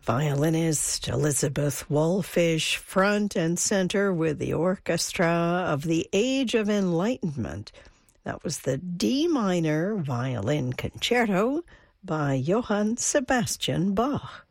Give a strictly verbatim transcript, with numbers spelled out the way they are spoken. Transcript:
Violinist Elizabeth Wallfish, front and center with the orchestra of the Age of Enlightenment. That was the D minor violin concerto by Johann Sebastian Bach.